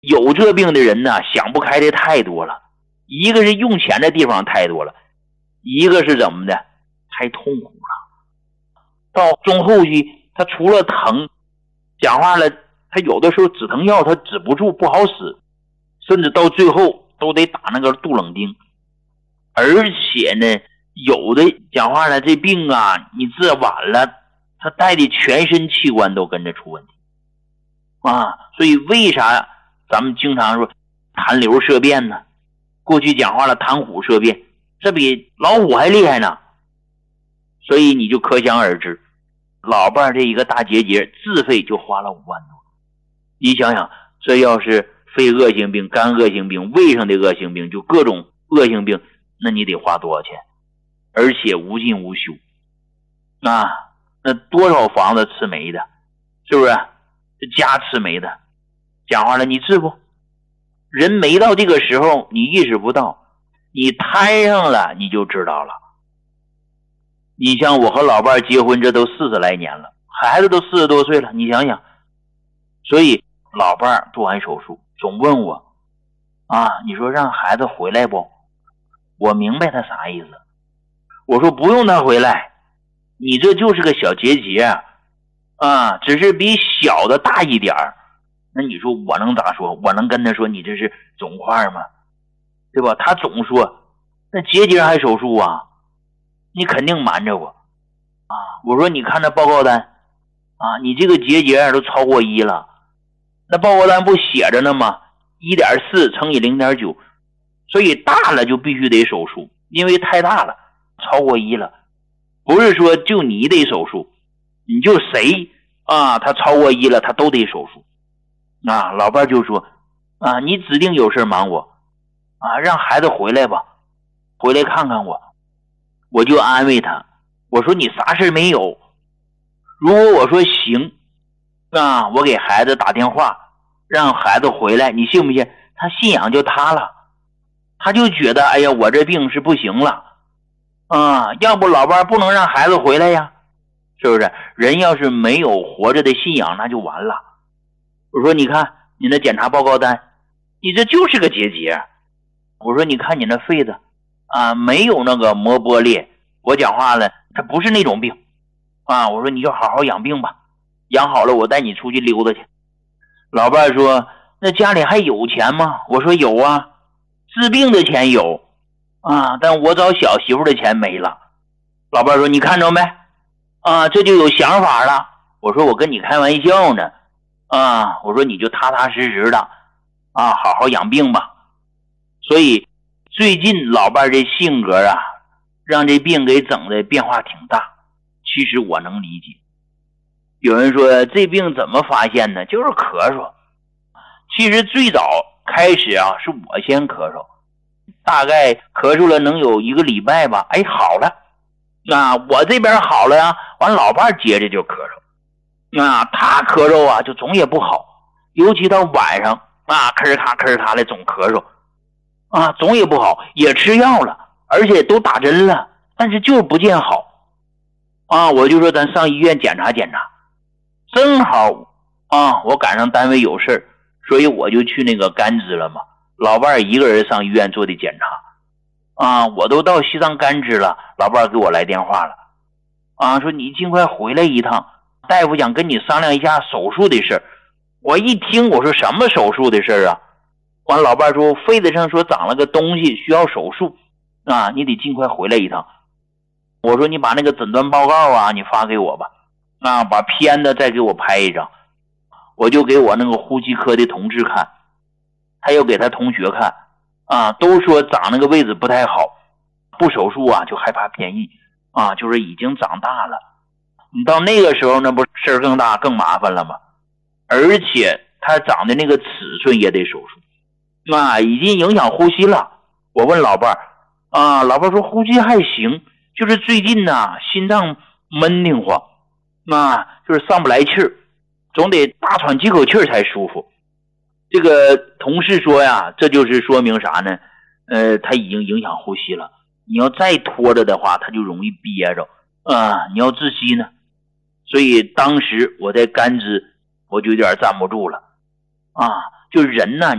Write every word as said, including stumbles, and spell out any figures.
有这病的人呢，想不开的太多了，一个是用钱的地方太多了，一个是怎么的，太痛苦了。到中后期，他除了疼，讲话了，他有的时候止疼药他止不住，不好使，甚至到最后都得打那个杜冷丁。而且呢，有的讲话了，这病啊，你治晚了，他带的全身器官都跟着出问题啊。所以为啥咱们经常说痰流射变呢？过去讲话了，痰虎射变，这比老虎还厉害呢。所以你就可想而知，老伴这一个大结节自费就花了五万多。你想想，这要是肺恶性病、肝恶性病、胃上的恶性病，就各种恶性病，那你得花多少钱？而且无尽无休啊！那多少房子吃没的，是不是？家吃没的，讲话了，你治不？人没到这个时候，你意识不到，你摊上了，你就知道了。你像我和老伴结婚，这都四十来年了，孩子都四十多岁了，你想想。所以老伴做完手术，总问我啊，你说让孩子回来不？我明白他啥意思。我说不用他回来，你这就是个小结节啊，只是比小的大一点儿。那你说我能咋说？我能跟他说你这是肿块吗？对吧？他总说那结节还手术啊，你肯定瞒着我啊。我说你看那报告单啊，你这个结节都超过一了，那报告单不写着呢吗？ 一点四 乘以 零点九， 所以大了就必须得手术，因为太大了，超过一了。不是说就你得手术，你就谁啊他超过一了他都得手术啊。老伴就说啊，你指定有事忙我啊，让孩子回来吧，回来看看我。我就安慰他，我说你啥事没有，如果我说行啊，我给孩子打电话让孩子回来，你信不信他信仰就塌了，他就觉得哎呀我这病是不行了啊，要不老伴不能让孩子回来呀，是不是？人要是没有活着的信仰那就完了。我说你看你那检查报告单，你这就是个结节。我说你看你那肺子啊，没有那个膜剥裂，我讲话了它不是那种病啊。我说你就好好养病吧，养好了我带你出去溜达去。老伴说那家里还有钱吗？我说有啊，治病的钱有啊，但我找小媳妇的钱没了。老伴说你看着没啊，这就有想法了。我说我跟你开玩笑呢啊，我说你就踏踏实实的啊，好好养病吧。所以最近老伴这性格啊，让这病给整的变化挺大。其实我能理解。有人说这病怎么发现呢？就是咳嗽。其实最早开始啊，是我先咳嗽，大概咳嗽了能有一个礼拜吧，哎，好了。啊，我这边好了呀，完老伴接着就咳嗽。啊，他咳嗽啊就总也不好，尤其到晚上啊，咳咔咳咔的总咳嗽啊，总也不好，也吃药了，而且都打针了，但是就是不见好啊。我就说咱上医院检查检查，正好啊，我赶上单位有事，所以我就去那个甘孜了嘛。老伴一个人上医院做的检查啊，我都到西藏甘孜了，老伴给我来电话了啊，说你尽快回来一趟，大夫想跟你商量一下手术的事。我一听我说什么手术的事啊？完老伴说肺子上说长了个东西需要手术啊，你得尽快回来一趟。我说你把那个诊断报告啊你发给我吧，啊，把片子再给我拍一张。我就给我那个呼吸科的同事看，他又给他同学看啊，都说长那个位置不太好，不手术啊就害怕变异啊，就是已经长大了。你到那个时候那不事儿更大更麻烦了吗？而且他长的那个尺寸也得手术啊，已经影响呼吸了。我问老伴啊，老伴说呼吸还行，就是最近呢、啊、心脏闷挺慌啊，就是上不来气儿，总得大喘几口气儿才舒服。这个同事说呀，这就是说明啥呢？呃，他已经影响呼吸了，你要再拖着的话他就容易憋着啊，你要窒息呢。所以当时我在甘孜我就有点站不住了啊，就人呢